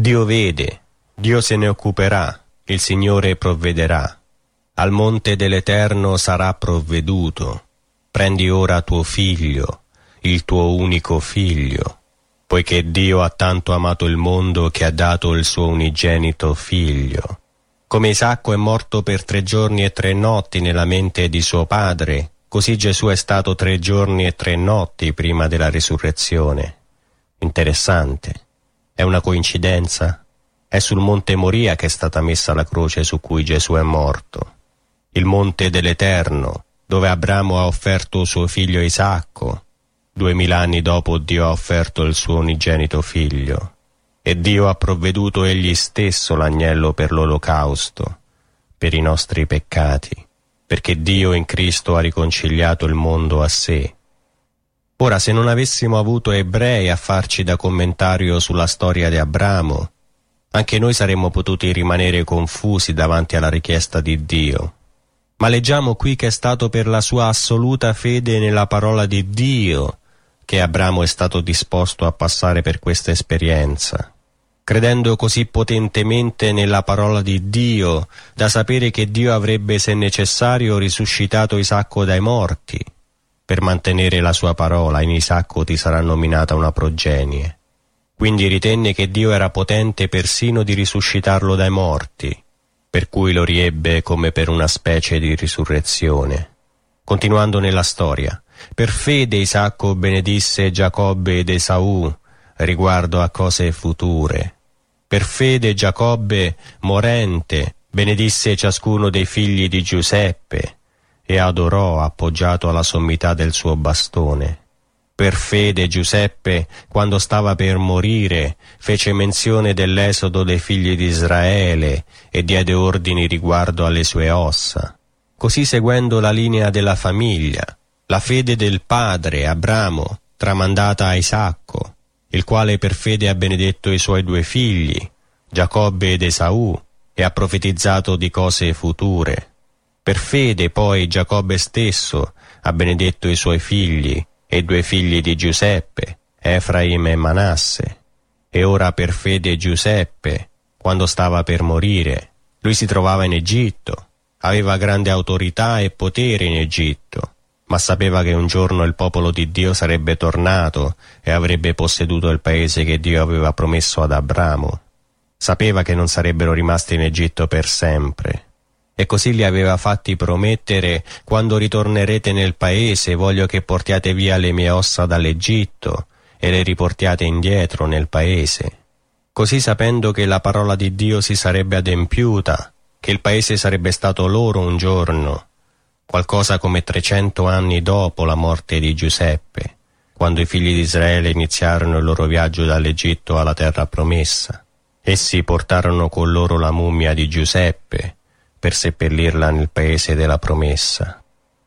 Dio vede, Dio se ne occuperà, il Signore provvederà. Al monte dell'Eterno sarà provveduto. Prendi ora tuo figlio, il tuo unico figlio, poiché Dio ha tanto amato il mondo che ha dato il suo unigenito figlio. Come Isacco è morto per 3 giorni e 3 notti nella mente di suo padre, così Gesù è stato 3 giorni e 3 notti prima della risurrezione. Interessante. È una coincidenza? È sul monte Moria che è stata messa la croce su cui Gesù è morto. Il monte dell'Eterno, dove Abramo ha offerto suo figlio Isacco. 2000 anni dopo Dio ha offerto il suo unigenito figlio. E Dio ha provveduto egli stesso l'agnello per l'olocausto, per i nostri peccati, perché Dio in Cristo ha riconciliato il mondo a sé. Ora, se non avessimo avuto ebrei a farci da commentario sulla storia di Abramo, anche noi saremmo potuti rimanere confusi davanti alla richiesta di Dio. Ma leggiamo qui che è stato per la sua assoluta fede nella parola di Dio che Abramo è stato disposto a passare per questa esperienza, credendo così potentemente nella parola di Dio da sapere che Dio avrebbe, se necessario, risuscitato Isacco dai morti. Per mantenere la sua parola, in Isacco ti sarà nominata una progenie. Quindi ritenne che Dio era potente persino di risuscitarlo dai morti, per cui lo riebbe come per una specie di risurrezione. Continuando nella storia, per fede Isacco benedisse Giacobbe ed Esaù riguardo a cose future. Per fede Giacobbe, morente, benedisse ciascuno dei figli di Giuseppe e adorò appoggiato alla sommità del suo bastone. Per fede Giuseppe, quando stava per morire, fece menzione dell'esodo dei figli di Israele e diede ordini riguardo alle sue ossa. Così, seguendo la linea della famiglia, la fede del padre Abramo, tramandata a Isacco, il quale per fede ha benedetto i suoi 2 figli, Giacobbe ed Esaù, e ha profetizzato di cose future. Per fede poi Giacobbe stesso ha benedetto i suoi figli e 2 figli di Giuseppe, Efraim e Manasse. E ora per fede Giuseppe, quando stava per morire, lui si trovava in Egitto, aveva grande autorità e potere in Egitto, ma sapeva che un giorno il popolo di Dio sarebbe tornato e avrebbe posseduto il paese che Dio aveva promesso ad Abramo. Sapeva che non sarebbero rimasti in Egitto per sempre. E così li aveva fatti promettere: quando ritornerete nel paese voglio che portiate via le mie ossa dall'Egitto e le riportiate indietro nel paese. Così, sapendo che la parola di Dio si sarebbe adempiuta, che il paese sarebbe stato loro un giorno, qualcosa come 300 anni dopo la morte di Giuseppe, quando i figli di Israele iniziarono il loro viaggio dall'Egitto alla terra promessa, essi portarono con loro la mummia di Giuseppe per seppellirla nel paese della promessa.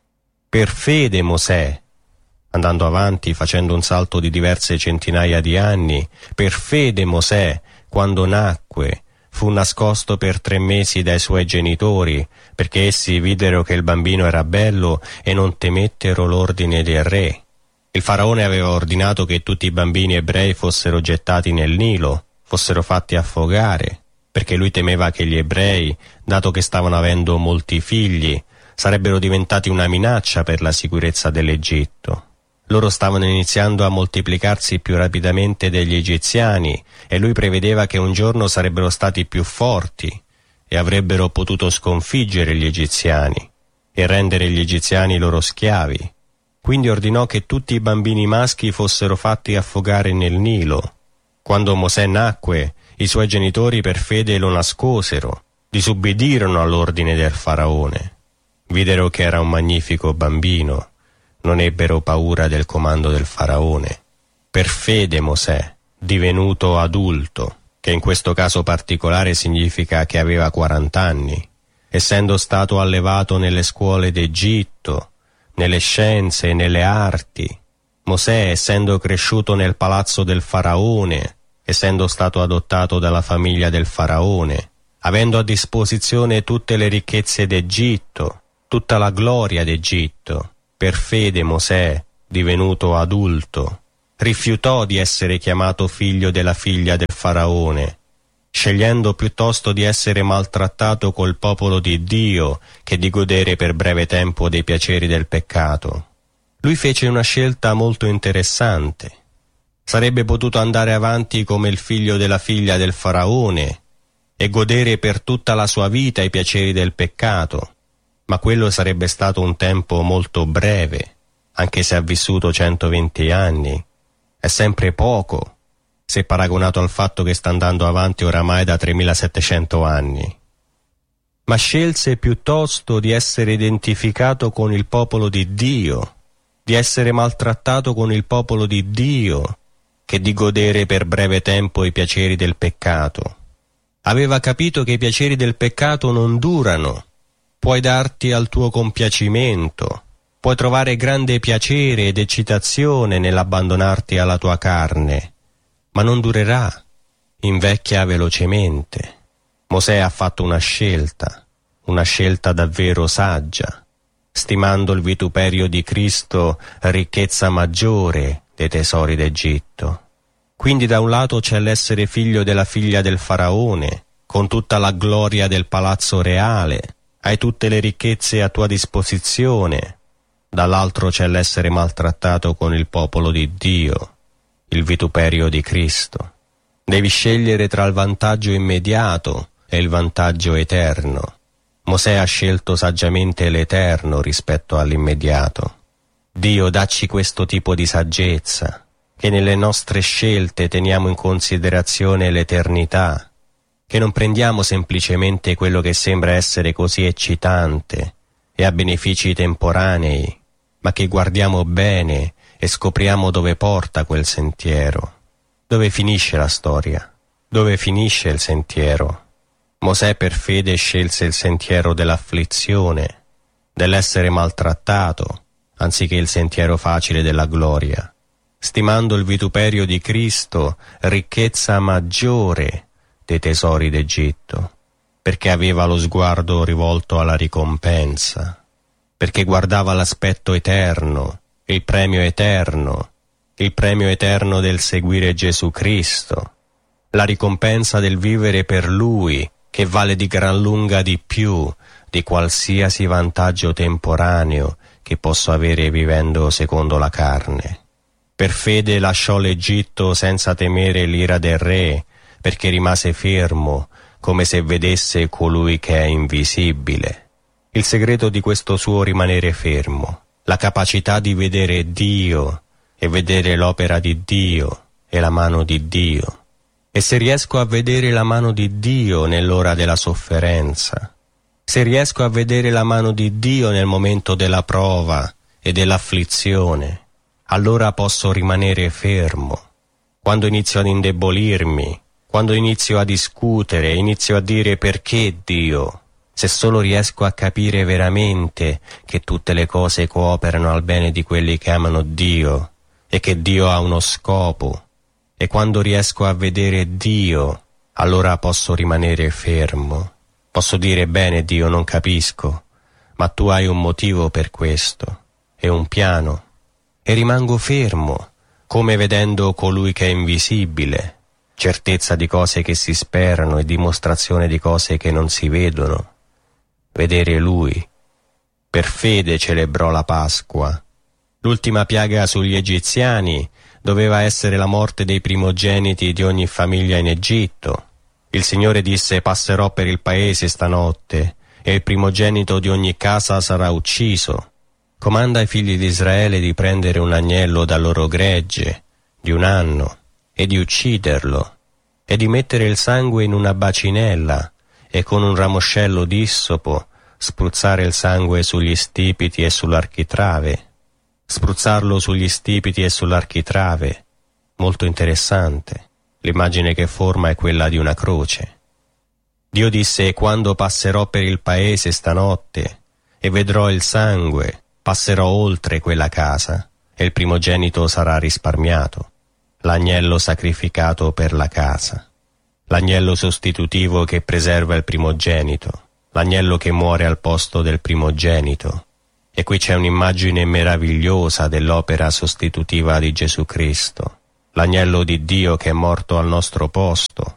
Per fede Mosè, andando avanti facendo un salto di diverse centinaia di anni, per fede Mosè, quando nacque, fu nascosto per 3 mesi dai suoi genitori, perché essi videro che il bambino era bello e non temettero l'ordine del re. Il faraone aveva ordinato che tutti i bambini ebrei fossero gettati nel Nilo, fossero fatti affogare, perché lui temeva che gli ebrei, dato che stavano avendo molti figli, sarebbero diventati una minaccia per la sicurezza dell'Egitto. Loro stavano iniziando a moltiplicarsi più rapidamente degli egiziani e lui prevedeva che un giorno sarebbero stati più forti e avrebbero potuto sconfiggere gli egiziani e rendere gli egiziani loro schiavi. Quindi ordinò che tutti i bambini maschi fossero fatti affogare nel Nilo. Quando Mosè nacque, i suoi genitori per fede lo nascosero, disobbedirono all'ordine del faraone. Videro che era un magnifico bambino, non ebbero paura del comando del faraone. Per fede Mosè, divenuto adulto, che in questo caso particolare significa che aveva 40 anni, essendo stato allevato nelle scuole d'Egitto, nelle scienze e nelle arti, Mosè, essendo cresciuto nel palazzo del faraone, essendo stato adottato dalla famiglia del faraone, avendo a disposizione tutte le ricchezze d'Egitto, tutta la gloria d'Egitto, per fede Mosè, divenuto adulto, rifiutò di essere chiamato figlio della figlia del faraone scegliendo piuttosto di essere maltrattato col popolo di Dio che di godere per breve tempo dei piaceri del peccato. Lui fece una scelta molto interessante. Sarebbe potuto andare avanti come il figlio della figlia del faraone e godere per tutta la sua vita i piaceri del peccato, ma quello sarebbe stato un tempo molto breve, anche se ha vissuto 120 anni. È sempre poco, se paragonato al fatto che sta andando avanti oramai da 3700 anni. Ma scelse piuttosto di essere identificato con il popolo di Dio, di essere maltrattato con il popolo di Dio, che di godere per breve tempo i piaceri del peccato. Aveva capito che i piaceri del peccato non durano. Puoi darti al tuo compiacimento, puoi trovare grande piacere ed eccitazione nell'abbandonarti alla tua carne, ma non durerà, invecchia velocemente. Mosè ha fatto una scelta davvero saggia, stimando il vituperio di Cristo ricchezza maggiore dei tesori d'Egitto. Quindi da un lato c'è l'essere figlio della figlia del faraone, con tutta la gloria del palazzo reale, hai tutte le ricchezze a tua disposizione. Dall'altro c'è l'essere maltrattato con il popolo di Dio, il vituperio di Cristo. Devi scegliere tra il vantaggio immediato e il vantaggio eterno. Mosè ha scelto saggiamente l'eterno rispetto all'immediato. Dio, dacci questo tipo di saggezza, che nelle nostre scelte teniamo in considerazione l'eternità, che non prendiamo semplicemente quello che sembra essere così eccitante e ha benefici temporanei, ma che guardiamo bene e scopriamo dove porta quel sentiero. Dove finisce la storia? Dove finisce il sentiero? Mosè per fede scelse il sentiero dell'afflizione, dell'essere maltrattato, anziché il sentiero facile della gloria, stimando il vituperio di Cristo ricchezza maggiore dei tesori d'Egitto, perché aveva lo sguardo rivolto alla ricompensa, perché guardava l'aspetto eterno, il premio eterno del seguire Gesù Cristo, la ricompensa del vivere per Lui, che vale di gran lunga di più di qualsiasi vantaggio temporaneo che posso avere vivendo secondo la carne. Per fede lasciò l'Egitto senza temere l'ira del re, perché rimase fermo, come se vedesse colui che è invisibile. Il segreto di questo suo rimanere fermo, la capacità di vedere Dio e vedere l'opera di Dio e la mano di Dio. E se riesco a vedere la mano di Dio nell'ora della sofferenza, se riesco a vedere la mano di Dio nel momento della prova e dell'afflizione, allora posso rimanere fermo. Quando inizio ad indebolirmi, quando inizio a discutere, inizio a dire perché Dio, se solo riesco a capire veramente che tutte le cose cooperano al bene di quelli che amano Dio e che Dio ha uno scopo, e quando riesco a vedere Dio, allora posso rimanere fermo. Posso dire bene Dio, non capisco, ma tu hai un motivo per questo e un piano, e rimango fermo, come vedendo colui che è invisibile, certezza di cose che si sperano e dimostrazione di cose che non si vedono. Vedere Lui. Per fede celebrò la Pasqua. L'ultima piaga sugli egiziani doveva essere la morte dei primogeniti di ogni famiglia in Egitto. Il Signore disse: passerò per il paese stanotte, e il primogenito di ogni casa sarà ucciso. Comanda ai figli di Israele di prendere un agnello dal loro gregge, di 1 anno, e di ucciderlo, e di mettere il sangue in una bacinella, e con un ramoscello d'issopo spruzzare il sangue sugli stipiti e sull'architrave. Spruzzarlo sugli stipiti e sull'architrave. Molto interessante. L'immagine che forma è quella di una croce. Dio disse: quando passerò per il paese stanotte e vedrò il sangue, passerò oltre quella casa e il primogenito sarà risparmiato, l'agnello sacrificato per la casa, l'agnello sostitutivo che preserva il primogenito, l'agnello che muore al posto del primogenito. E qui c'è un'immagine meravigliosa dell'opera sostitutiva di Gesù Cristo, l'agnello di Dio che è morto al nostro posto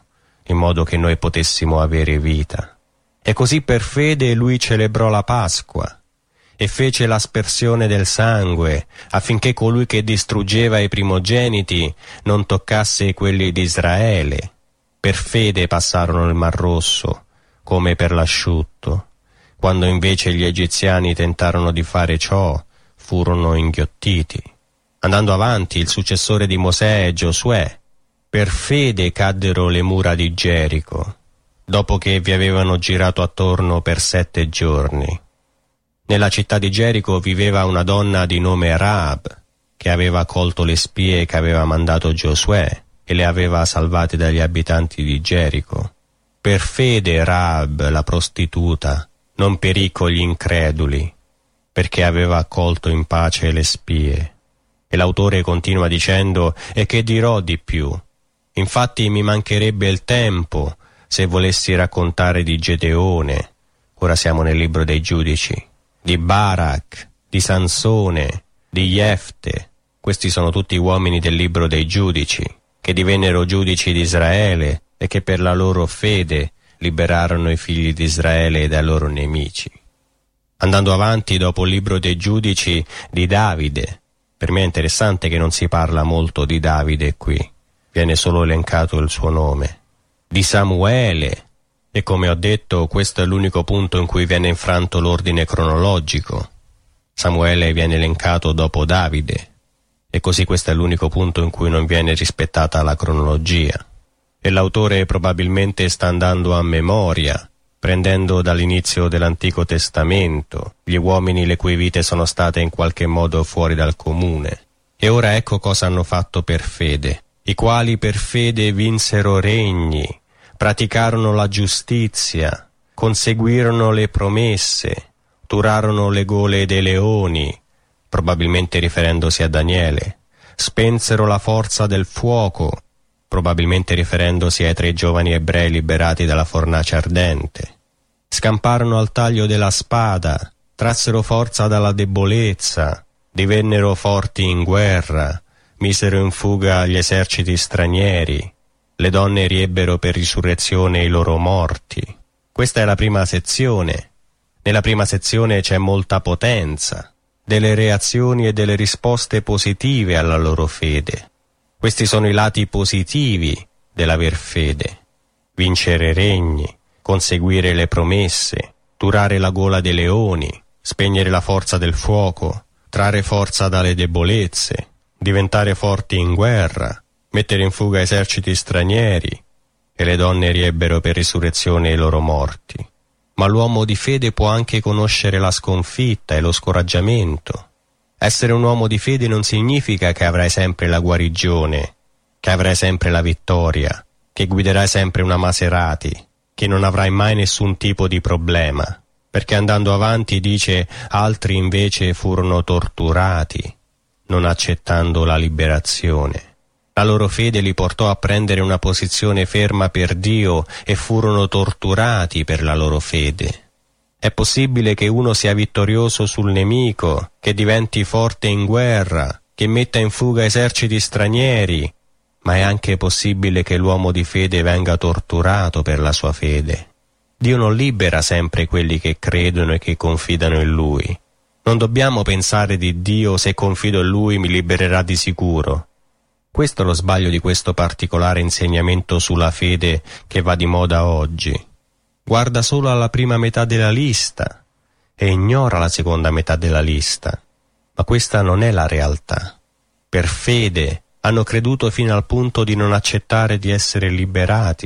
in modo che noi potessimo avere vita. E così per fede lui celebrò la Pasqua e fece l'aspersione del sangue, affinché colui che distruggeva i primogeniti non toccasse quelli di Israele. Per fede passarono il Mar Rosso, come per l'asciutto. Quando invece gli egiziani tentarono di fare ciò, furono inghiottiti. Andando avanti, il successore di Mosè, Giosuè, per fede caddero le mura di Gerico, dopo che vi avevano girato attorno per 7 giorni. Nella città di Gerico viveva una donna di nome Raab, che aveva colto le spie che aveva mandato Giosuè e le aveva salvate dagli abitanti di Gerico. Per fede Raab, la prostituta, non perì con gli increduli, perché aveva accolto in pace le spie. E l'autore continua dicendo: e che dirò di più? Infatti mi mancherebbe il tempo se volessi raccontare di Gedeone, ora siamo nel libro dei Giudici, di Barak, di Sansone, di Jefte. Questi sono tutti uomini del libro dei Giudici, che divennero giudici di Israele e che per la loro fede liberarono i figli di Israele dai loro nemici. Andando avanti, dopo il libro dei Giudici, di Davide. Per me è interessante che non si parla molto di Davide qui, viene solo elencato il suo nome. Di Samuele, e come ho detto questo è l'unico punto in cui viene infranto l'ordine cronologico. Samuele viene elencato dopo Davide, e così questo è l'unico punto in cui non viene rispettata la cronologia. E l'autore probabilmente sta andando a memoria, prendendo dall'inizio dell'Antico Testamento gli uomini le cui vite sono state in qualche modo fuori dal comune. E ora ecco cosa hanno fatto per fede, i quali per fede vinsero regni, praticarono la giustizia, conseguirono le promesse, turarono le gole dei leoni, probabilmente riferendosi a Daniele, spensero la forza del fuoco, probabilmente riferendosi ai 3 giovani ebrei liberati dalla fornace ardente. Scamparono al taglio della spada, trassero forza dalla debolezza, divennero forti in guerra, misero in fuga gli eserciti stranieri, le donne riebbero per risurrezione i loro morti. Questa è la prima sezione. Nella prima sezione c'è molta potenza, delle reazioni e delle risposte positive alla loro fede. Questi sono i lati positivi dell'aver fede: vincere regni, conseguire le promesse, turare la gola dei leoni, spegnere la forza del fuoco, trarre forza dalle debolezze, diventare forti in guerra, mettere in fuga eserciti stranieri, e le donne riebbero per risurrezione i loro morti. Ma l'uomo di fede può anche conoscere la sconfitta e lo scoraggiamento. Essere un uomo di fede non significa che avrai sempre la guarigione, che avrai sempre la vittoria, che guiderai sempre una Maserati, che non avrai mai nessun tipo di problema, perché andando avanti dice: altri invece furono torturati, non accettando la liberazione. La loro fede li portò a prendere una posizione ferma per Dio e furono torturati per la loro fede. È possibile che uno sia vittorioso sul nemico, che diventi forte in guerra, che metta in fuga eserciti stranieri, ma è anche possibile che l'uomo di fede venga torturato per la sua fede. Dio non libera sempre quelli che credono e che confidano in Lui. Non dobbiamo pensare di Dio: se confido in Lui mi libererà di sicuro. Questo è lo sbaglio di questo particolare insegnamento sulla fede che va di moda oggi. Guarda solo alla prima metà della lista e ignora la seconda metà della lista. Ma questa non è la realtà. Per fede hanno creduto fino al punto di non accettare di essere liberati.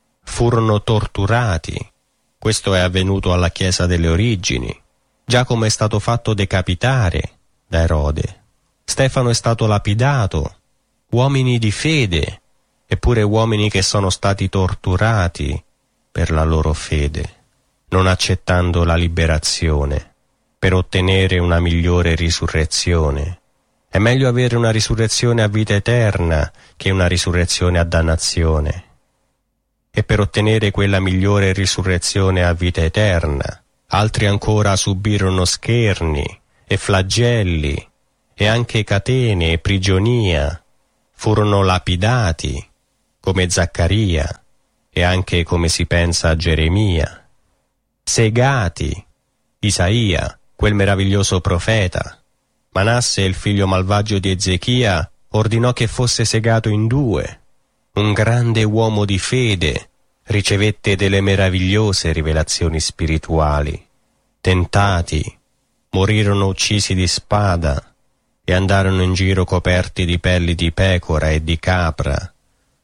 Furono torturati. Questo è avvenuto alla Chiesa delle origini. Giacomo è stato fatto decapitare da Erode. Stefano è stato lapidato. Uomini di fede, eppure uomini che sono stati torturati per la loro fede, non accettando la liberazione, per ottenere una migliore risurrezione. È meglio avere una risurrezione a vita eterna che una risurrezione a dannazione. E per ottenere quella migliore risurrezione a vita eterna, altri ancora subirono scherni e flagelli e anche catene e prigionia. Furono lapidati, come Zaccaria, e anche come si pensa a Geremia. Segati, Isaia, quel meraviglioso profeta. Manasse, il figlio malvagio di Ezechia, ordinò che fosse segato in due. Un grande uomo di fede ricevette delle meravigliose rivelazioni spirituali. Tentati, morirono uccisi di spada e andarono in giro coperti di pelli di pecora e di capra,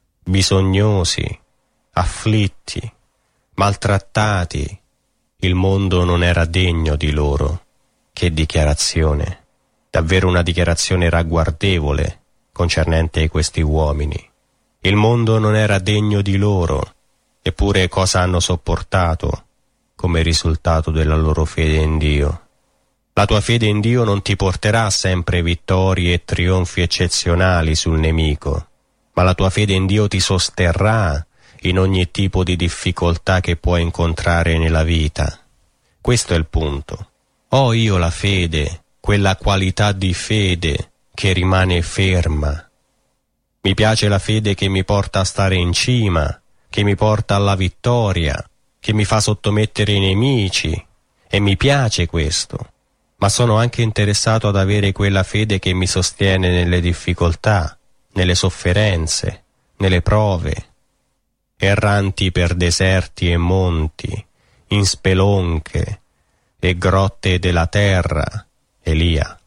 bisognosi, afflitti, maltrattati. Il mondo non era degno di loro. Che dichiarazione! Davvero una dichiarazione ragguardevole concernente questi uomini. Il mondo non era degno di loro, eppure cosa hanno sopportato come risultato della loro fede in Dio? La tua fede in Dio non ti porterà sempre vittorie e trionfi eccezionali sul nemico, ma la tua fede in Dio ti sosterrà in ogni tipo di difficoltà che puoi incontrare nella vita. Questo è il punto. Ho io la fede, quella qualità di fede che rimane ferma. Mi piace la fede che mi porta a stare in cima, che mi porta alla vittoria, che mi fa sottomettere i nemici, e mi piace questo. Ma sono anche interessato ad avere quella fede che mi sostiene nelle difficoltà, nelle sofferenze, nelle prove. Erranti per deserti e monti, in spelonche e grotte della terra, Elia.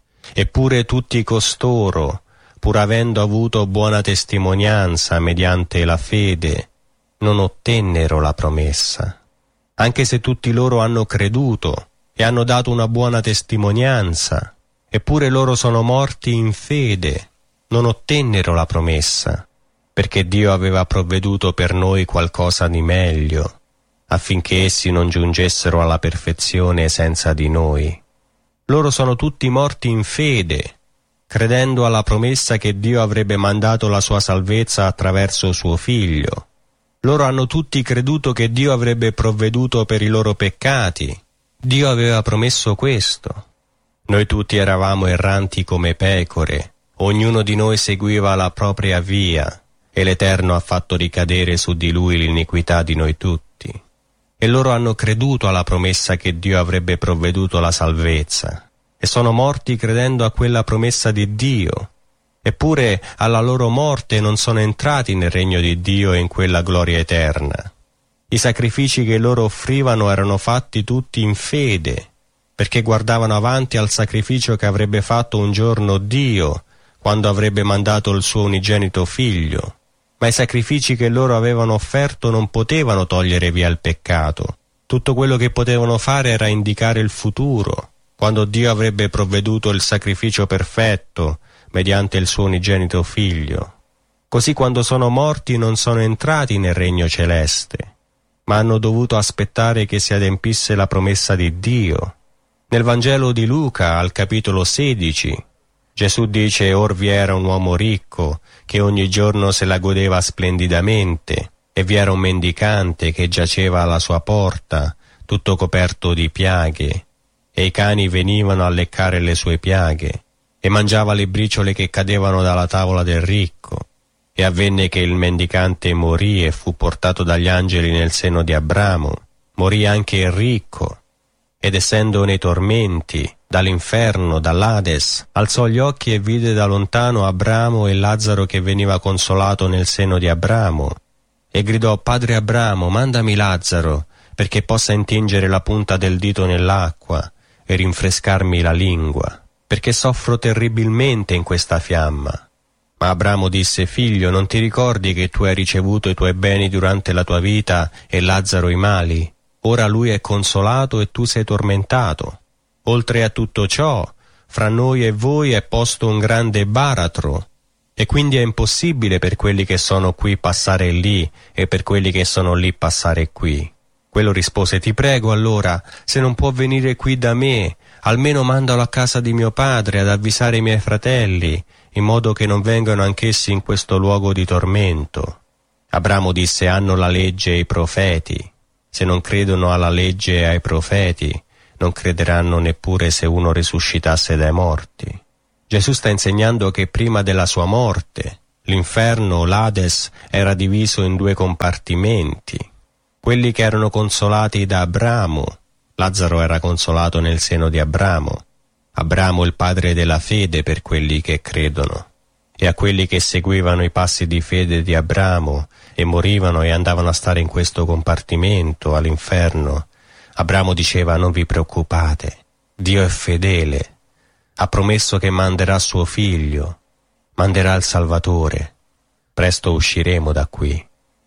Eppure tutti costoro, pur avendo avuto buona testimonianza mediante la fede, non ottennero la promessa. Anche se tutti loro hanno creduto e hanno dato una buona testimonianza, eppure loro sono morti in fede, non ottennero la promessa, perché Dio aveva provveduto per noi qualcosa di meglio, affinché essi non giungessero alla perfezione senza di noi. Loro sono tutti morti in fede, credendo alla promessa che Dio avrebbe mandato la sua salvezza attraverso suo Figlio. Loro hanno tutti creduto che Dio avrebbe provveduto per i loro peccati. Dio aveva promesso questo. Noi tutti eravamo erranti come pecore, ognuno di noi seguiva la propria via, e l'Eterno ha fatto ricadere su di lui l'iniquità di noi tutti. E loro hanno creduto alla promessa che Dio avrebbe provveduto la salvezza, e sono morti credendo a quella promessa di Dio. Eppure alla loro morte non sono entrati nel regno di Dio e in quella gloria eterna. I sacrifici che loro offrivano erano fatti tutti in fede, perché guardavano avanti al sacrificio che avrebbe fatto un giorno Dio, quando avrebbe mandato il suo unigenito Figlio. Ma i sacrifici che loro avevano offerto non potevano togliere via il peccato. Tutto quello che potevano fare era indicare il futuro, quando Dio avrebbe provveduto il sacrificio perfetto mediante il suo unigenito Figlio. Così quando sono morti non sono entrati nel regno celeste, ma hanno dovuto aspettare che si adempisse la promessa di Dio. Nel Vangelo di Luca, al capitolo 16, Gesù dice: «Or vi era un uomo ricco, che ogni giorno se la godeva splendidamente, e vi era un mendicante che giaceva alla sua porta, tutto coperto di piaghe, e i cani venivano a leccare le sue piaghe, e mangiava le briciole che cadevano dalla tavola del ricco. E avvenne che il mendicante morì e fu portato dagli angeli nel seno di Abramo. Morì anche il ricco, ed essendo nei tormenti, dall'inferno, dall'Ades, alzò gli occhi e vide da lontano Abramo e Lazzaro che veniva consolato nel seno di Abramo. E gridò: Padre Abramo, mandami Lazzaro, perché possa intingere la punta del dito nell'acqua e rinfrescarmi la lingua, perché soffro terribilmente in questa fiamma. Ma Abramo disse: Figlio, non ti ricordi che tu hai ricevuto i tuoi beni durante la tua vita e Lazzaro i mali? Ora lui è consolato e tu sei tormentato. Oltre a tutto ciò, fra noi e voi è posto un grande baratro, e quindi è impossibile per quelli che sono qui passare lì e per quelli che sono lì passare qui. Quello rispose: Ti prego allora, se non può venire qui da me, almeno mandalo a casa di mio padre ad avvisare i miei fratelli, in modo che non vengano anch'essi in questo luogo di tormento. Abramo disse: Hanno la legge e i profeti. Se non credono alla legge e ai profeti, non crederanno neppure se uno risuscitasse dai morti. Gesù sta insegnando che prima della sua morte L'inferno, l'Ades, era diviso in 2 compartimenti. Quelli che erano consolati da Abramo. Lazzaro era consolato nel seno di Abramo. Abramo il padre della fede per quelli che credono. E a quelli che seguivano i passi di fede di Abramo e morivano e andavano a stare in questo compartimento, all'inferno, Abramo diceva: non vi preoccupate, Dio è fedele, ha promesso che manderà suo figlio, manderà il Salvatore, presto usciremo da qui.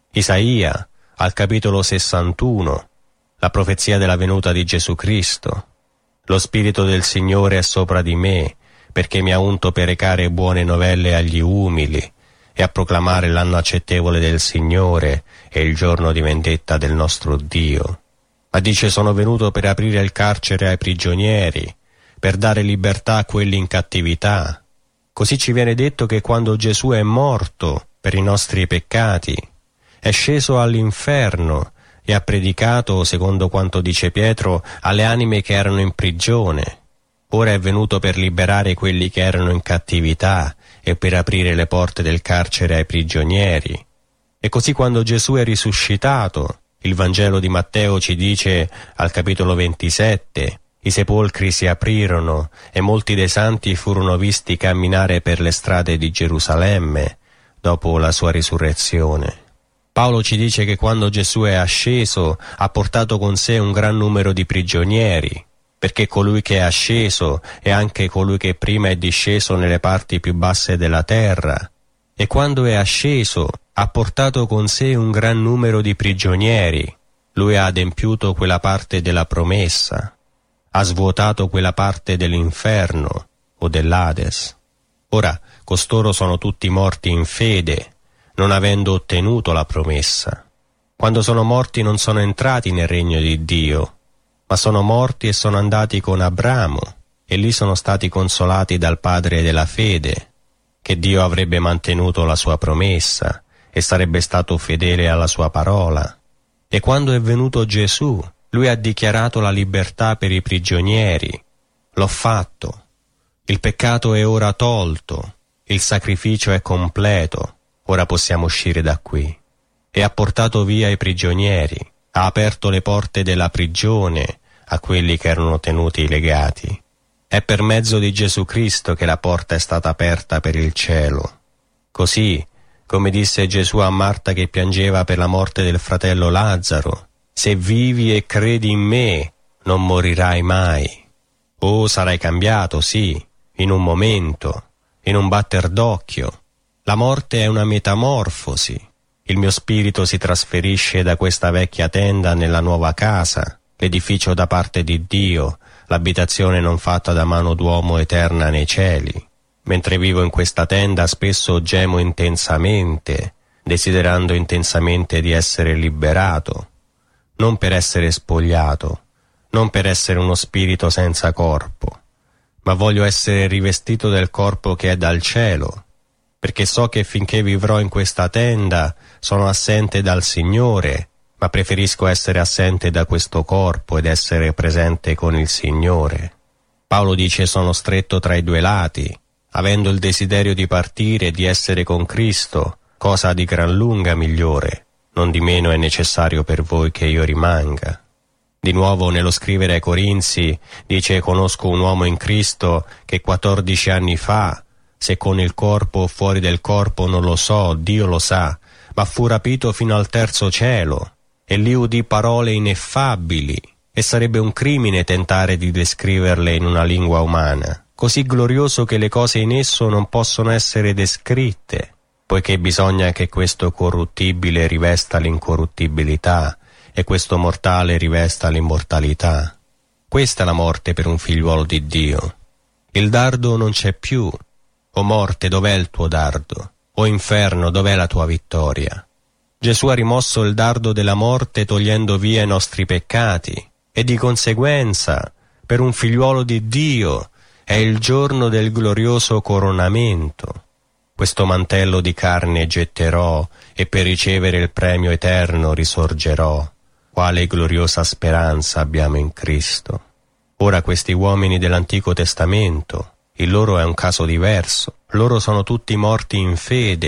Isaia, al capitolo 61, la profezia della venuta di Gesù Cristo: lo Spirito del Signore è sopra di me, perché mi ha unto per recare buone novelle agli umili e a proclamare l'anno accettevole del Signore e il giorno di vendetta del nostro Dio. Ma dice: sono venuto per aprire il carcere ai prigionieri, per dare libertà a quelli in cattività. Così ci viene detto che quando Gesù è morto per i nostri peccati, è sceso all'inferno e ha predicato, secondo quanto dice Pietro, alle anime che erano in prigione. Ora è venuto per liberare quelli che erano in cattività e per aprire le porte del carcere ai prigionieri. E così quando Gesù è risuscitato, il Vangelo di Matteo ci dice al capitolo 27, i sepolcri si aprirono e molti dei santi furono visti camminare per le strade di Gerusalemme dopo la sua risurrezione. Paolo ci dice che quando Gesù è asceso ha portato con sé un gran numero di prigionieri, perché colui che è asceso è anche colui che prima è disceso nelle parti più basse della terra, e quando è asceso ha portato con sé un gran numero di prigionieri. Lui ha adempiuto quella parte della promessa, ha svuotato quella parte dell'inferno o dell'Ades. Ora, costoro sono tutti morti in fede, non avendo ottenuto la promessa. Quando sono morti non sono entrati nel regno di Dio, ma sono morti e sono andati con Abramo, e lì sono stati consolati dal Padre della fede, che Dio avrebbe mantenuto la sua promessa e sarebbe stato fedele alla sua parola. E quando è venuto Gesù, lui ha dichiarato la libertà per i prigionieri. L'ho fatto. Il peccato è ora tolto, il sacrificio è completo, ora possiamo uscire da qui. E ha portato via i prigionieri, ha aperto le porte della prigione a quelli che erano tenuti legati. È per mezzo di Gesù Cristo che la porta è stata aperta per il cielo. Così, come disse Gesù a Marta che piangeva per la morte del fratello Lazzaro, se vivi e credi in me, non morirai mai. Oh, sarai cambiato, sì, in un momento, in un batter d'occhio. La morte è una metamorfosi. Il mio spirito si trasferisce da questa vecchia tenda nella nuova casa, l'edificio da parte di Dio, l'abitazione non fatta da mano d'uomo eterna nei cieli. Mentre vivo in questa tenda spesso gemo intensamente, desiderando intensamente di essere liberato, non per essere spogliato, non per essere uno spirito senza corpo, ma voglio essere rivestito del corpo che è dal cielo, perché so che finché vivrò in questa tenda sono assente dal Signore, ma preferisco essere assente da questo corpo ed essere presente con il Signore. Paolo dice: sono stretto tra i 2 lati, avendo il desiderio di partire e di essere con Cristo, cosa di gran lunga migliore, non di meno è necessario per voi che io rimanga. Di nuovo nello scrivere ai Corinzi dice: conosco un uomo in Cristo che 14 anni fa, se con il corpo o fuori del corpo non lo so, Dio lo sa, ma fu rapito fino al 3° cielo, e lì udì parole ineffabili, e sarebbe un crimine tentare di descriverle in una lingua umana, così glorioso che le cose in esso non possono essere descritte, poiché bisogna che questo corruttibile rivesta l'incorruttibilità e questo mortale rivesta l'immortalità. Questa è la morte per un figliuolo di Dio. Il dardo non c'è più. O morte, dov'è il tuo dardo? O inferno, dov'è la tua vittoria? Gesù ha rimosso il dardo della morte togliendo via i nostri peccati, e di conseguenza, per un figliuolo di Dio, è il giorno del glorioso coronamento. Questo mantello di carne getterò, e per ricevere il premio eterno risorgerò. Quale gloriosa speranza abbiamo in Cristo. Ora questi uomini dell'Antico Testamento, il loro è un caso diverso. Loro sono tutti morti in fede,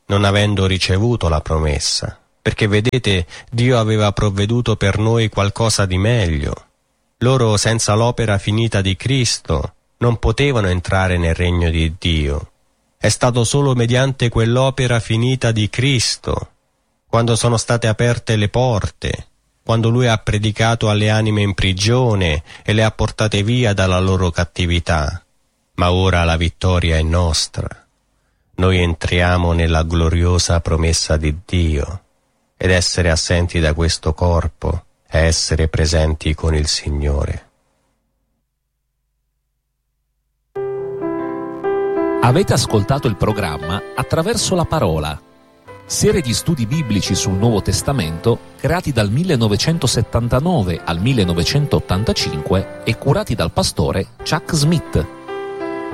non avendo ricevuto la promessa, perché vedete, Dio aveva provveduto per noi qualcosa di meglio. Loro, senza l'opera finita di Cristo, non potevano entrare nel regno di Dio. È stato solo mediante quell'opera finita di Cristo, quando sono state aperte le porte, quando Lui ha predicato alle anime in prigione e le ha portate via dalla loro cattività. Ma ora la vittoria è nostra. Noi entriamo nella gloriosa promessa di Dio, ed essere assenti da questo corpo è essere presenti con il Signore. Avete ascoltato il programma Attraverso la Parola, serie di studi biblici sul Nuovo Testamento creati dal 1979 al 1985 e curati dal pastore Chuck Smith.